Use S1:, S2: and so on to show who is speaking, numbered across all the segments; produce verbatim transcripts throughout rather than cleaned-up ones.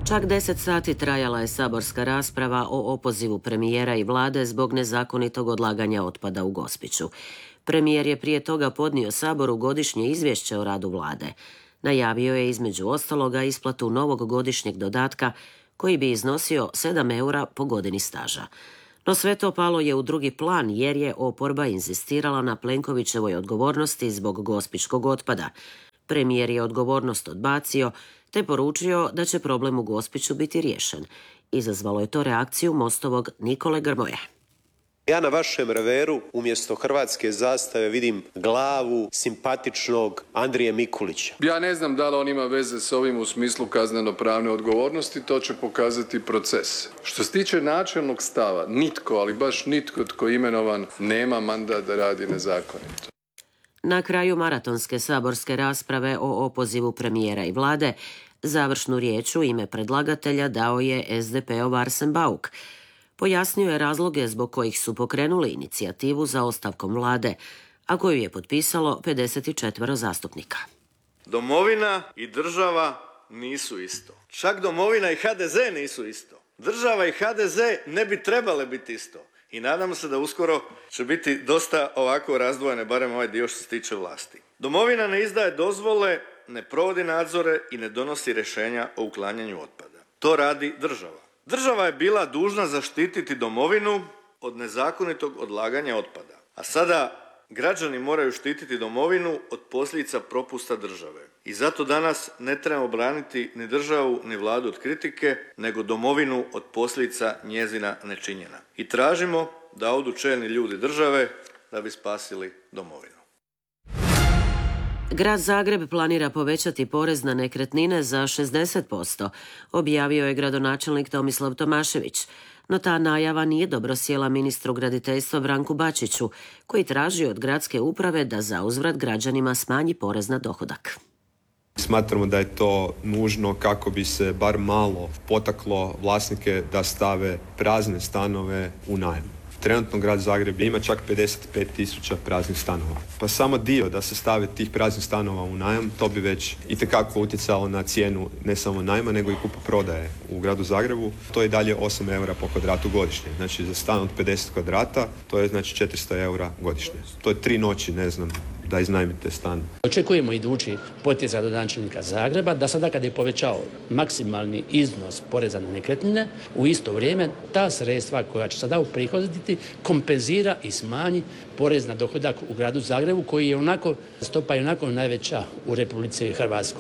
S1: Čak deset sati trajala je saborska rasprava o opozivu premijera i vlade zbog nezakonitog odlaganja otpada u Gospiću. Premijer je prije toga podnio Saboru godišnje izvješće o radu vlade. Najavio je između ostaloga isplatu novog godišnjeg dodatka koji bi iznosio sedam eura po godini staža. No sve to palo je u drugi plan jer je oporba inzistirala na Plenkovićevoj odgovornosti zbog gospićkog otpada. Premijer je odgovornost odbacio te poručio da će problem u Gospiću biti riješen. Izazvalo je to reakciju Mostovog Nikole Grmoje.
S2: Ja na vašem reveru umjesto hrvatske zastave vidim glavu simpatičnog Andrije Mikulića.
S3: Ja ne znam da li on ima veze s ovim u smislu kazneno-pravne odgovornosti, to će pokazati proces. Što se tiče načelnog stava, nitko, ali baš nitko tko je imenovan nema mandat da radi nezakonito.
S1: Na kraju maratonske saborske rasprave o opozivu premijera i vlade, završnu riječ u ime predlagatelja dao je es de pe-ov Arsen Bauk. Pojasnio je razloge zbog kojih su pokrenuli inicijativu za ostavkom vlade, a koju je potpisalo pedeset četiri zastupnika.
S4: Domovina i država nisu isto. Čak domovina i ha de ze nisu isto. Država i ha de ze ne bi trebale biti isto. I nadamo se da uskoro će biti dosta ovako razdvojene, barem ovaj dio što se tiče vlasti. Domovina ne izdaje dozvole, ne provodi nadzore i ne donosi rješenja o uklanjanju otpada. To radi država. Država je bila dužna zaštititi domovinu od nezakonitog odlaganja otpada. A sada građani moraju štititi domovinu od posljedica propusta države. I zato danas ne trebamo braniti ni državu ni vladu od kritike, nego domovinu od posljedica njezina nečinjenja. I tražimo da odu čelni ljudi države da bi spasili domovinu.
S1: Grad Zagreb planira povećati porez na nekretnine za šezdeset posto, objavio je gradonačelnik Tomislav Tomašević. No ta najava nije dobro sjela ministru graditeljstva Branku Bačiću, koji traži od gradske uprave da zauzvrat građanima smanji porez na dohodak.
S5: Smatramo da je to nužno kako bi se bar malo potaklo vlasnike da stave prazne stanove u najam. Trenutno grad Zagreb ima čak pedeset pet tisuća praznih stanova. Pa samo dio da se stave tih praznih stanova u najam, to bi već itekako utjecalo na cijenu ne samo najma, nego i kupoprodaje u gradu Zagrebu. To je dalje osam eura po kvadratu godišnje. Znači za stan od pedeset kvadrata, to je znači četiristo eura godišnje. To je tri noći, ne znam, da iznajmite stan.
S6: Očekujemo idući potez gradonačelnika Zagreba da sada kad je povećao maksimalni iznos poreza na nekretnine, u isto vrijeme ta sredstva koja će sada uprihoditi kompenzira i smanji porez na dohodak u gradu Zagrebu, koji je onako, stopa je onako najveća u Republici Hrvatskoj.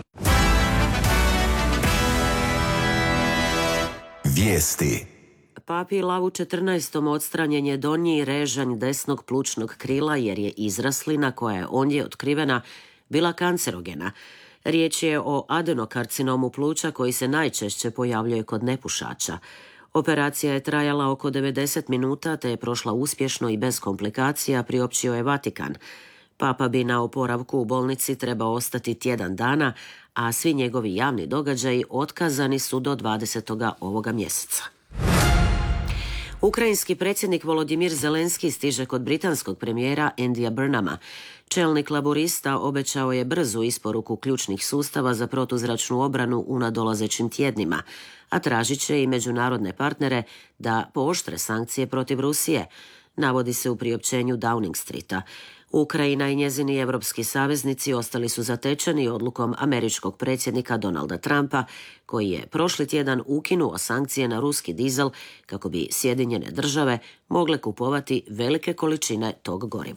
S1: Vijesti. Papi Lavu četrnaestom odstranjen je donji režanj desnog plućnog krila jer je izraslina koja je ondje otkrivena bila kancerogena. Riječ je o adenokarcinomu pluća koji se najčešće pojavljuje kod nepušača. Operacija je trajala oko devedeset minuta te je prošla uspješno i bez komplikacija, priopćio je Vatikan. Papa bi na oporavku u bolnici trebao ostati tjedan dana, a svi njegovi javni događaji otkazani su do dvadesetoga ovoga mjeseca. Ukrajinski predsjednik Volodimir Zelenski stiže kod britanskog premijera Andyja Burnhama. Čelnik laborista obećao je brzu isporuku ključnih sustava za protuzračnu obranu u nadolazećim tjednima, a tražit će i međunarodne partnere da pooštre sankcije protiv Rusije, navodi se u priopćenju Downing Streeta. Ukrajina i njezini evropski saveznici ostali su zatečeni odlukom američkog predsjednika Donalda Trumpa, koji je prošli tjedan ukinuo sankcije na ruski dizel kako bi Sjedinjene države mogle kupovati velike količine tog goriva.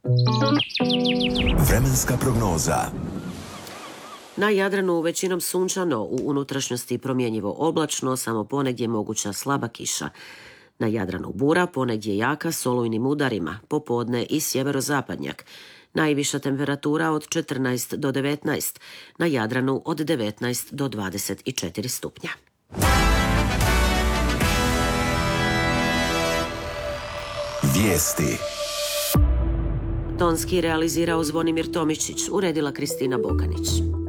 S7: Vremenska prognoza.
S1: Na Jadranu većinom sunčano, u unutrašnjosti promjenjivo oblačno, samo ponegdje moguća slaba kiša. Na Jadranu bura, ponegdje jaka s olujnim udarima, popodne i sjeverozapadnjak. Najviša temperatura od četrnaest do devetnaest, na Jadranu od devetnaest do dvadeset četiri stupnja.
S7: Vijesti.
S1: Tonski realizirao Zvonimir Tomičić, uredila Kristina Bokanić.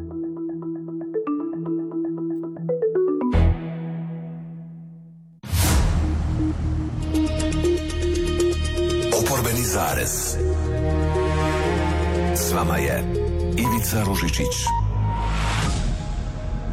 S7: Oporbeni zarez. S vama je Ivica Ružičić.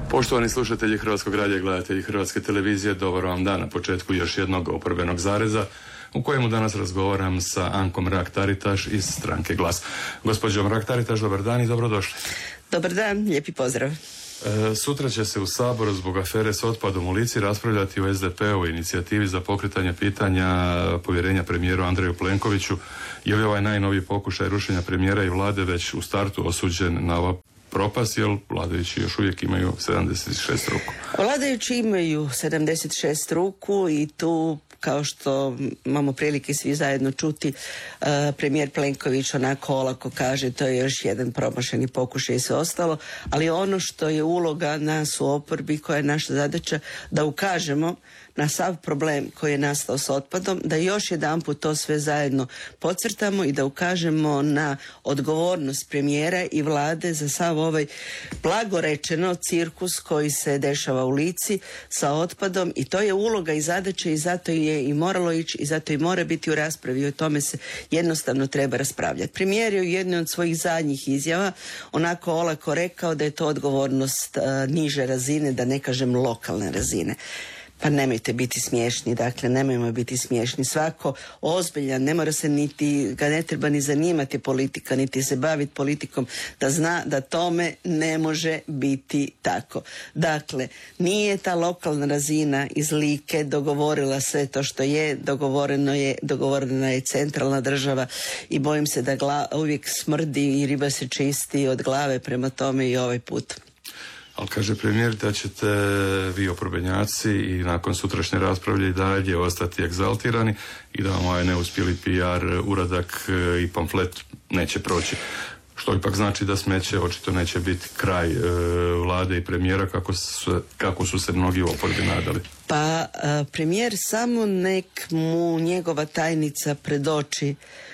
S8: Poštovani slušatelji Hrvatskog radija i gledatelji Hrvatske televizije, dobar vam dan na početku još jednog oporbenog zareza u kojemu danas razgovaram sa Ankom Mrak-Taritaš iz stranke Glas. Gospođo Mrak-Taritaš, dobar dan i dobrodošli.
S9: Dobar dan, lijepi pozdrav.
S8: E, sutra će se u Saboru zbog afere s otpadom u Lici raspravljati o es de pe u inicijativi za pokretanje pitanja povjerenja premijeru Andreju Plenkoviću. Je li ovaj najnoviji pokušaj rušenja premijera i vlade već u startu osuđen na ova propast, jer vladajući još uvijek imaju sedamdeset šest ruku?
S9: Vladajući imaju sedamdeset šest ruku i tu, kao što imamo prilike svi zajedno čuti, uh, premijer Plenković onako olako kaže to je još jedan promašeni pokušaj i sve ostalo, ali ono što je uloga nas u oporbi, koja je naša zadaća, da ukažemo na sav problem koji je nastao s otpadom, da još jedanput to sve zajedno podcrtamo i da ukažemo na odgovornost premijera i vlade za sav ovaj, blago rečeno, cirkus koji se dešava u Lici sa otpadom, i to je uloga i zadaća i zato je i moralo ići i zato i mora biti u raspravi i o tome se jednostavno treba raspravljati. Premijer je u jednoj od svojih zadnjih izjava onako olako rekao da je to odgovornost a, niže razine, da ne kažem lokalne razine. Pa nemojte biti smiješni, dakle nemojmo biti smiješni. Svako ozbiljan, ne mora se niti, ga ne treba ni zanimati politika, niti se baviti politikom, da zna da tome ne može biti tako. Dakle, nije ta lokalna razina iz Like dogovorila sve to što je, dogovoreno je, dogovorena je centralna država i bojim se da gla, uvijek smrdi i riba se čisti od glave, prema tome i ovaj put.
S8: Ali kaže premijer da ćete vi oporbenjaci i nakon sutrašnje rasprave i dalje ostati egzaltirani i da vam ovaj neuspjeli pi ar uradak i pamflet neće proći. Što ipak znači da smeće očito neće biti kraj e, vlade i premijera kako su, kako su se mnogi u oporbi nadali.
S9: Pa a, premijer samo nek mu njegova tajnica predoči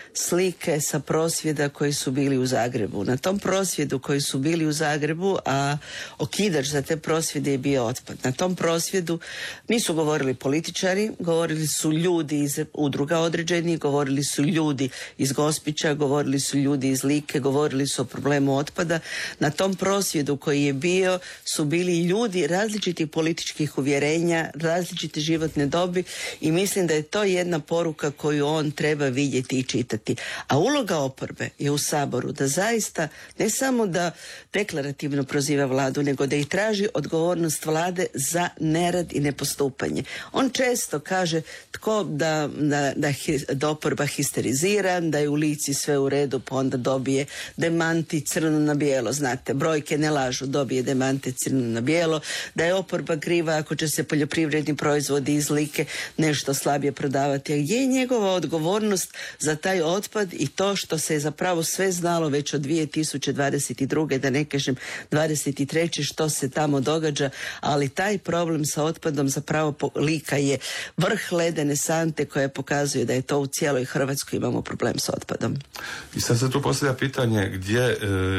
S9: slike sa prosvjeda koji su bili u Zagrebu. Na tom prosvjedu koji su bili u Zagrebu, a okidač za te prosvjede je bio otpad. Na tom prosvjedu nisu govorili političari, govorili su ljudi iz udruga određenih, govorili su ljudi iz Gospića, govorili su ljudi iz Like, govorili su o problemu otpada. Na tom prosvjedu koji je bio su bili ljudi različitih političkih uvjerenja, različite životne dobi i mislim da je to jedna poruka koju on treba vidjeti i čitati. A uloga oporbe je u Saboru da zaista ne samo da deklarativno proziva vladu, nego da i traži odgovornost vlade za nerad i nepostupanje. On često kaže tko da, da, da, da oporba histerizira, da je u Lici sve u redu, pa onda dobije demanti crno na bijelo. Znate, brojke ne lažu, dobije demante crno na bijelo, da je oporba kriva ako će se poljoprivredni proizvodi iz Like nešto slabije prodavati. A gdje je njegova odgovornost za taj otpad i to što se je zapravo sve znalo već od dvije tisuće dvadeset druge. da ne kažem dvadeset treće što se tamo događa, ali taj problem sa otpadom zapravo Lika je vrh ledene sante koja pokazuje da je to u cijeloj Hrvatskoj imamo problem s otpadom.
S8: I sad se tu postavlja pitanje gdje e,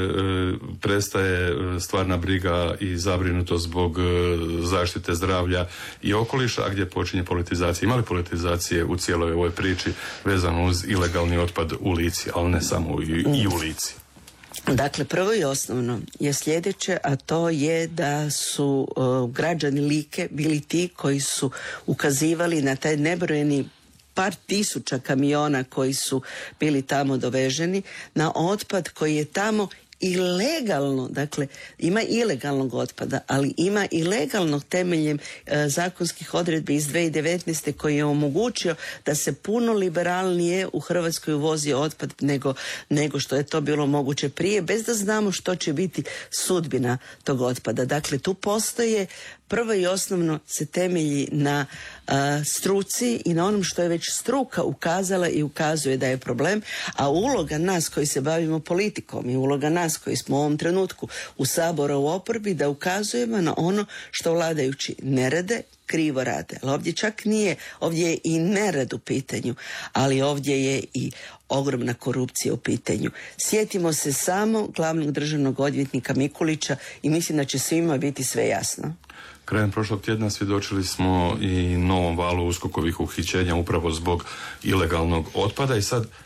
S8: prestaje stvarna briga i zabrinutost zbog e, zaštite zdravlja i okoliša, a gdje počinje politizacija. Ima li politizacije u cijeloj ovoj priči vezano uz ilegalni otpad u Lici, ali ne samo i, i u Lici?
S9: Dakle, prvo i osnovno je sljedeće, a to je da su uh, građani Like bili ti koji su ukazivali na taj nebrojeni par tisuća kamiona koji su bili tamo doveženi, na otpad koji je tamo i legalno, dakle ima ilegalnog otpada, ali ima i legalnog temeljem e, zakonskih odredbi iz dvije tisuće devetnaeste koji je omogućio da se puno liberalnije u Hrvatskoj uvozi otpad nego, nego što je to bilo moguće prije, bez da znamo što će biti sudbina tog otpada. Dakle, tu postoje, prvo i osnovno se temelji na a, struci i na onom što je već struka ukazala i ukazuje da je problem, a uloga nas koji se bavimo politikom i uloga nas koji smo u ovom trenutku u Saboru u oporbi da ukazujemo na ono što vladajući ne rade, krivo rade. Ali ovdje čak nije, ovdje je i nerad u pitanju, ali ovdje je i ogromna korupcija u pitanju. Sjetimo se samo glavnog državnog odvjetnika Mikulića i mislim da će svima biti sve jasno.
S8: Krajem prošlog tjedna svjedočili smo i novom valu uskokovih uhićenja upravo zbog ilegalnog otpada i sad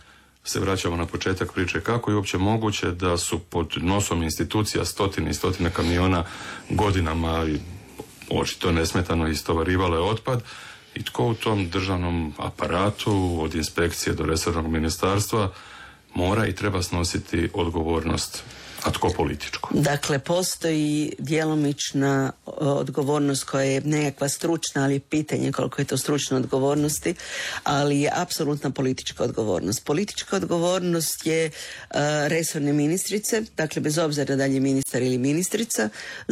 S8: se vraćamo na početak priče, kako je uopće moguće da su pod nosom institucija stotine i stotine kamiona godinama i očito nesmetano istovarivale otpad i tko u tom državnom aparatu od inspekcije do resornog ministarstva mora i treba snositi odgovornost, a tko političko?
S9: Dakle, postoji djelomična odgovornost koja je nekakva stručna, ali pitanje koliko je to stručna odgovornosti, ali je apsolutna politička odgovornost. Politička odgovornost je uh, resorne ministrice, dakle bez obzira da li je ministar ili ministrica,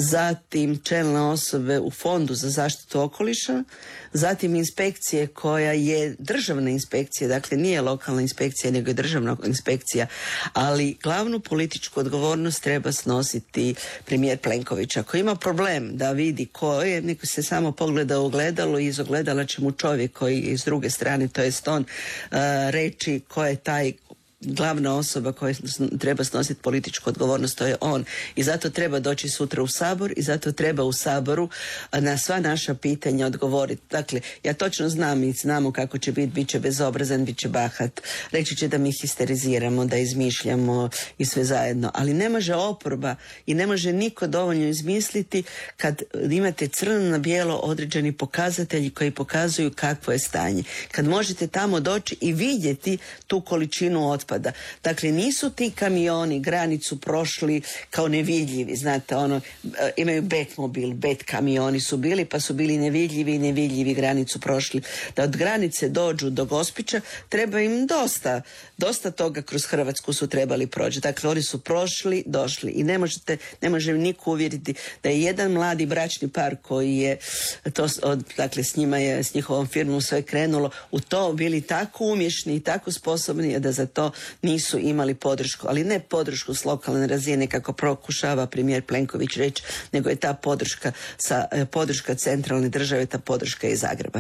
S9: zatim čelne osobe u Fondu za zaštitu okoliša, zatim inspekcije koja je državna inspekcija, dakle nije lokalna inspekcija nego je državna inspekcija, ali glavnu političku odgovornost treba snositi premijer Plenković. Ako ima problem da vidi ko je, neko se samo pogleda u ogledalo i iz ogledala će mu čovjek koji je s druge strane, to jest on, uh, reći ko je taj glavna osoba koja treba snositi političku odgovornost, to je on. I zato treba doći sutra u Sabor i zato treba u Saboru na sva naša pitanja odgovoriti. Dakle, ja točno znam i znamo kako će biti, bit će bezobrazan, bit će bahat, reći će da mi histeriziramo, da izmišljamo i sve zajedno. Ali ne može oporba i ne može niko dovoljno izmisliti kad imate crno na bijelo određeni pokazatelji koji pokazuju kakvo je stanje. Kad možete tamo doći i vidjeti tu količinu otpada. Dakle, nisu ti kamioni granicu prošli kao nevidljivi, znate, ono, imaju Betmobil, Bet kamioni su bili, pa su bili nevidljivi i nevidljivi granicu prošli. Da od granice dođu do Gospića, treba im dosta, dosta toga kroz Hrvatsku su trebali proći. Dakle, oni su prošli, došli i ne možete, ne može niko uvjeriti da je jedan mladi bračni par koji je, to, dakle, s njima je, s njihovom firmom sve krenulo, u to bili tako umješni i tako sposobni da za to nisu imali podršku, ali ne podršku s lokalne razine kako prokušava premijer Plenković reći, nego je ta podrška sa podrška centralne države, ta podrška iz Zagreba.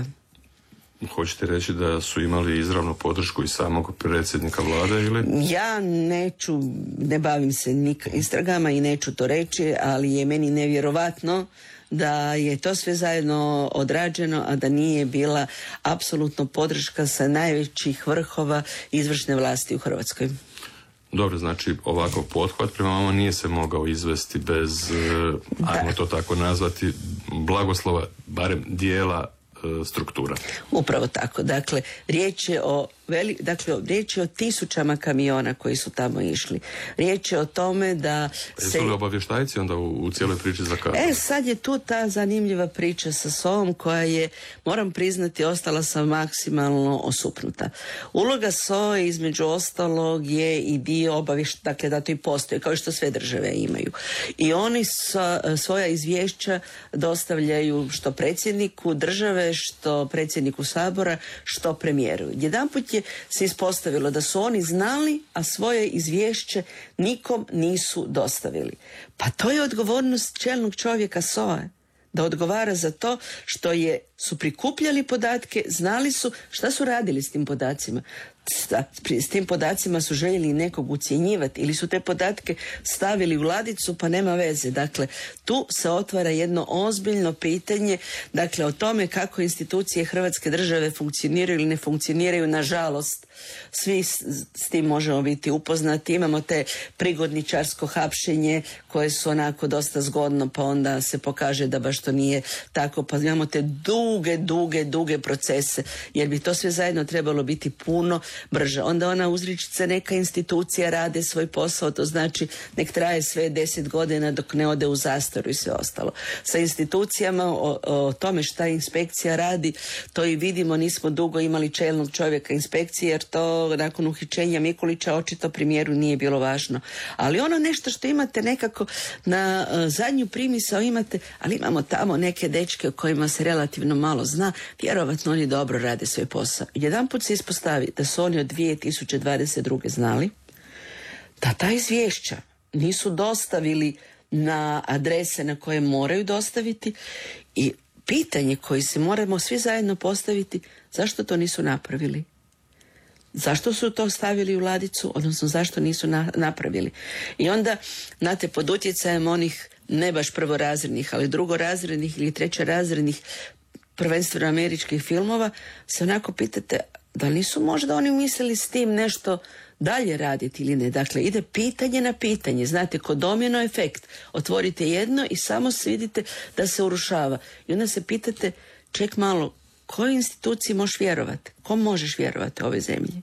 S8: Hoćete reći da su imali izravnu podršku i samog predsjednika vlade ili?
S9: Ja neću, ne bavim se nik istragama i neću to reći, ali je meni nevjerovatno da je to sve zajedno odrađeno, a da nije bila apsolutno podrška sa najvećih vrhova izvršne vlasti u Hrvatskoj.
S8: Dobro, znači ovakav pothvat prema vama nije se mogao izvesti bez, da. ajmo to tako nazvati, blagoslova, barem dijela e, struktura.
S9: Upravo tako. Dakle, riječ je o Veli, dakle, riječ je o tisućama kamiona koji su tamo išli. Riječ je o tome da se...
S8: Jesu li obavještajci onda u, u cijeloj priči zakazali?
S9: E, sad je tu ta zanimljiva priča sa S O A-om koja je, moram priznati, ostala sam maksimalno osupnuta. Uloga S O A između ostalog je i dio obavješt, dakle da to i postoji, kao što sve države imaju. I oni sa, svoja izvješća dostavljaju što predsjedniku države, što predsjedniku Sabora, što premijeru. Jedanput je se ispostavilo da su oni znali, a svoje izvješće nikom nisu dostavili. Pa to je odgovornost čelnog čovjeka S O A, da odgovara za to što je, su prikupljali podatke, znali su šta su radili s tim podacima. S tim podacima su željeli nekog ucjenjivati ili su te podatke stavili u ladicu pa nema veze. Dakle, tu se otvara jedno ozbiljno pitanje, dakle, o tome kako institucije Hrvatske države funkcioniraju ili ne funkcioniraju. Nažalost, svi s, s tim možemo biti upoznati. Imamo te prigodničarsko hapšenje koje su onako dosta zgodno, pa onda se pokaže da baš to nije tako, pa imamo te duge, duge, duge procese, jer bi to sve zajedno trebalo biti puno brže. Onda ona uzričica, neka institucija rade svoj posao, to znači nek traje sve deset godina dok ne ode u zastaru i sve ostalo. Sa institucijama o, o tome šta inspekcija radi, to i vidimo, nismo dugo imali čelnog čovjeka inspekcije, jer to nakon uhićenja Mikulića očito premijeru nije bilo važno. Ali ono nešto što imate nekako na uh, zadnju primisao imate, ali imamo tamo neke dečke o kojima se relativno malo zna, vjerovatno oni dobro rade svoj posao. Jedanput se ispostavi da su oni od dvije tisuće dvadeset druge znali da ta izvješća nisu dostavili na adrese na koje moraju dostaviti i pitanje koje se moramo svi zajedno postaviti, zašto to nisu napravili? Zašto su to stavili u ladicu, odnosno zašto nisu na, napravili? I onda, znate, pod utjecajem onih ne baš prvorazrednih, ali drugorazrednih ili trećerazrednih, prvenstveno američkih filmova, se onako pitate, da li nisu možda oni mislili s tim nešto dalje raditi ili ne. Dakle, ide pitanje na pitanje. Znate, kod domino efekt. Otvorite jedno i samo se vidite da se urušava. I onda se pitate, ček malo, kojoj instituciji možeš vjerovati? Kom možeš vjerovati ove zemlje?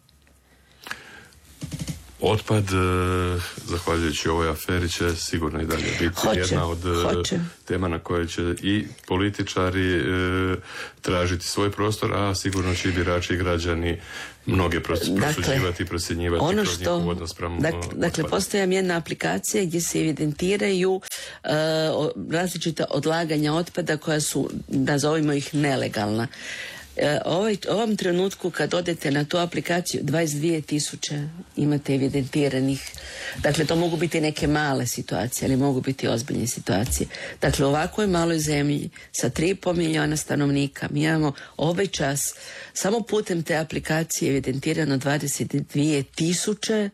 S8: Otpad, zahvaljujući ovoj aferi, će sigurno i dalje biti
S9: hoće,
S8: jedna od
S9: hoće.
S8: tema na koje će i političari e, tražiti svoj prostor, a sigurno će i birači i građani mnoge pros-
S9: dakle,
S8: prosuđivati i procjenjivati
S9: ono
S8: kroz
S9: što,
S8: njihov odnos prema
S9: dakle, dakle, postoji jedna aplikacija gdje se evidentiraju uh, različita odlaganja otpada koja su, nazovimo ih, nelegalna. Ovaj, ovom trenutku kad odete na tu aplikaciju dvadeset dvije tisuće imate evidentiranih. Dakle, to mogu biti neke male situacije, ali mogu biti ozbiljne situacije. Dakle, u ovakvoj maloj zemlji sa tri i pol milijuna stanovnika mi imamo ovaj čas samo putem te aplikacije evidentirano dvadeset dvije tisuće